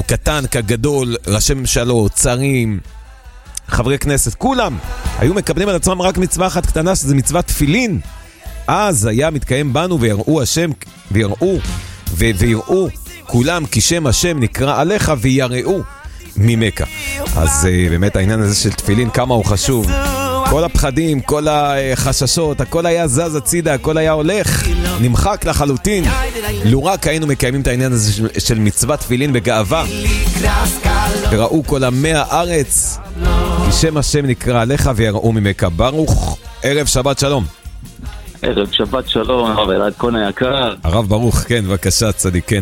קטן כגדול, ראשי ממשלות, שרים, חברי כנסת, כולם היו מקבלים על עצמם רק מצווה אחת קטנה, שזה מצוות תפילין. אז היה מתקיים בנו ויראו השם, ויראו כולם כי שם השם נקרא עליך ויראו ממך. אז באמת העניין הזה של תפילין, כמה הוא חשוב. כל הפחדים, כל החששות, הכל היה זז הצידה, הכל היה הולך, נמחק לחלוטין. לו רק היינו מקיימים את העניין הזה של מצוות תפילין בגאווה, וראו כל עמי הארץ כי שם השם נקרא עליך ויראו ממך. ברוך, ערב שבת שלום. ערב שבת שלום, הרב אלעד כהן היקר. הרב ברוך, כן, בבקשה, צדיק, כן.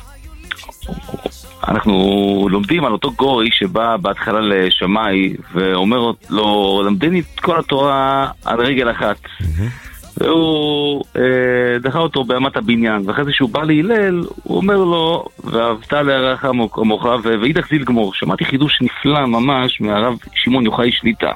אנחנו לומדים על אותו גוי שבא בהתחלה לשמאי ואומר לו, למדני את כל התורה על רגל אחת. והוא דחה אותו באמת הבניין, ואחרי זה שהוא בא להילל, הוא אומר לו, ואהבת לרעך כמוך ואידך זיל גמור. שמעתי חידוש נפלא ממש מהרב שמעון יוחאי שליט"א,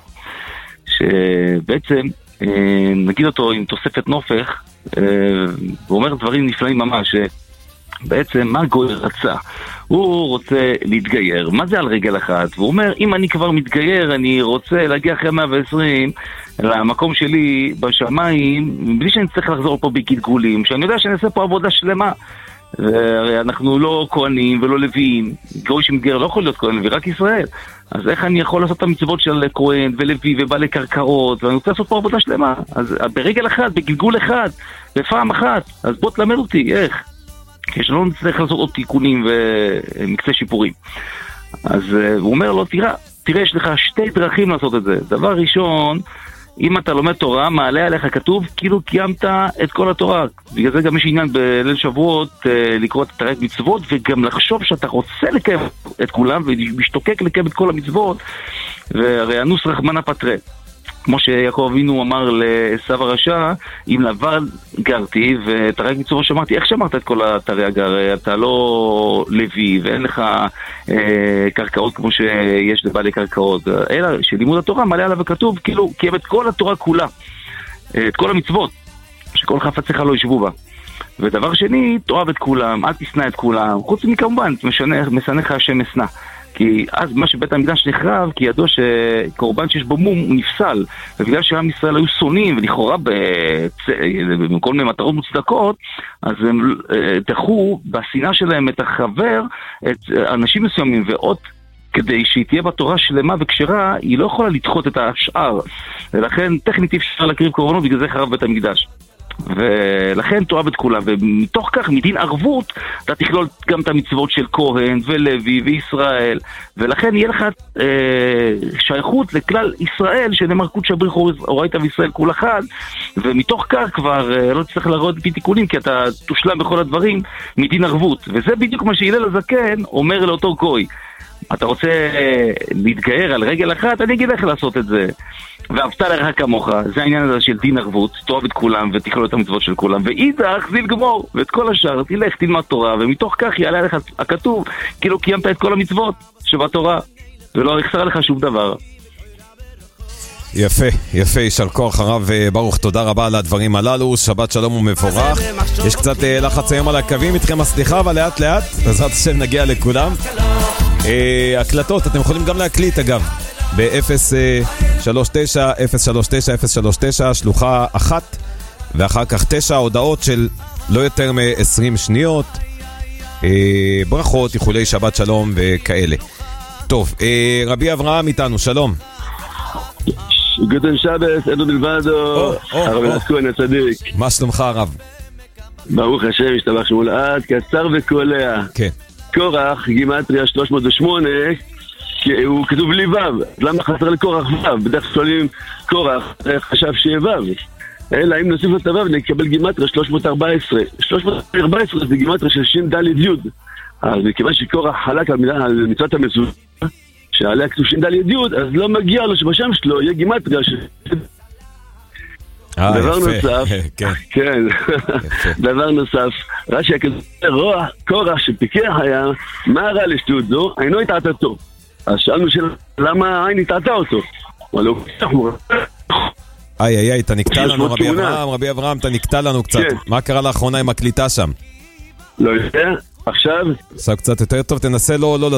שבעצם נגיד אותו עם תוספת נופך, הוא אומר דברים נפלאים ממש, בעצם מה גוי רצה? הוא רוצה להתגייר. מה זה על רגל אחת? והוא אומר, אם אני כבר מתגייר, אני רוצה להגיע אחרי 120 למקום שלי בשמיים, בלי שאני צריך לחזור פה בגלגולים, שאני יודע שאני אעשה פה עבודה שלמה. והרי אנחנו לא כהנים ולא לוויים. גוי שמתגייר לא יכול להיות כהן, ורק ישראל. אז איך אני יכול לעשות את המצוות של כהן ולוי ובעלי קרקעות, ואני רוצה לעשות פה עבודה שלמה. אז ברגל אחת, בגלגול אחד, בפעם אחת. אז בוא תלמד אותי, איך? כשלא נצטרך לעשות עוד תיקונים ומקצה שיפורים. אז הוא אומר לו, תראה, יש לך שתי דרכים לעשות את זה. דבר ראשון, אם אתה לומד תורה, מעלה עליך כתוב, כאילו קיימת את כל התורה. בגלל זה גם יש עניין בליל שבועות לקרוא את תרי"ג מצוות, וגם לחשוב שאתה רוצה לקיים את כולם, ומשתוקק לקיים את כל המצוות, והרי אנוס רחמנא פטרי. כמו שיעקב אבינו אמר לעשו הרשע, עם לבן גרתי, ותרי"ג מצוות שמרתי. איך שמרת את כל התרי"ג? הרי אתה לא לוי, ואין לך קרקעות כמו שיש לבעלי קרקעות, אלא שלימוד התורה מלא עליו וכתוב, כאילו קיים את כל התורה כולה, את כל המצוות, שכל חפציך לא ישבו בה. ודבר שני, תאהב את כולם, אל תשנא את כולם, חוץ מכמובן, משנאך השם אשנא. כי אז מה שבית המקדש נחרב, כי ידוע שקורבן שיש בו מום הוא נפסל, ובגלל שעם ישראל היו שונאים ולכאורה בכל מיני מטרות מוצדקות, אז הם דחו בשנאה שלהם את החבר, את אנשים מסוימים, ועוד כדי שהיא תהיה בתורה שלמה וקשרה, היא לא יכולה לדחות את השאר, ולכן טכנית אפשר להקריב קורבנות, בגלל זה חרב בית המקדש. ולכן תאהב את כולם, ומתוך כך מדין ערבות אתה תכלול גם את המצוות של כהן ולוי וישראל, ולכן יהיה לך שייכות לכלל ישראל, שנאמר קודשא בריך אורייתא וישראל כול אחד, ומתוך כך כבר לא תצטרך לראות פי תיקונים, כי אתה תושלם בכל הדברים מדין ערבות. וזה בדיוק מה שהלל הזקן אומר לאותו גוי, אתה רוצה להתגייר על רגל אחת, אני אגיד איך לעשות את זה. ואהבת לרעך כמוך, זה העניין הזה של דין ערבות, תאהב את כולם ותכלול את המצוות של כולם, ואידך זיל גמור, ואת כל השאר תלך תלמד תורה, ומתוך כך יעלה עליך הכתוב, כאילו קיימת את כל המצוות שבתורה, ולא יחסר לך שום דבר. יפה, יפה, יישר כוח הרב ברוך, תודה רבה על הדברים הללו, שבת שלום ומבורך. יש קצת לחץ היום על הקווים איתכם, הסליחה, אבל לאט לאט בעזרת השם נגיע לכולם. הקלטות אתם יכולים גם להקליט אגב ב-039-039-039 שלוחה 1, ואחר כך 9 הודעות של לא יותר מ-20 שניות, ברכות, איחולי שבת שלום וכאלה. טוב, רבי אברהם איתנו, שלום. גוטן שבס, אדו בלבדו, הרב אלעד כהן הצדיק. מה שלומך הרב? ברוך השם, השתבח שמו לעד, קצר וקולע. כן. קורח, גימטריה 308, הוא כתוב לי וו, למה חסר לקורח וו? בדרך שואלים קורח, חשב שיהיה וו, אלא אם נוסיף את הוו נקבל גימטריה 314. 314 זה גימטריה של שין ד' י', אז מכיוון שקורח חלק על מצוות המזוזה, שעליה כתוב שין ד' י', אז לא מגיע לו שבשם שלו יהיה גימטריה של... דבר נוסף, כן, דבר נוסף, רש"י הכתוב, קורח שפיקח היה, מה רע לשטות זו? אינו התעתתו. אז שאלנו למה העין התעתה אותו? אבל הוא איי, אתה נקטע לנו רבי אברהם, אתה נקטע לנו קצת. מה קרה לאחרונה עם הקליטה שם? לא יודע, עכשיו קצת יותר טוב, תנסה לא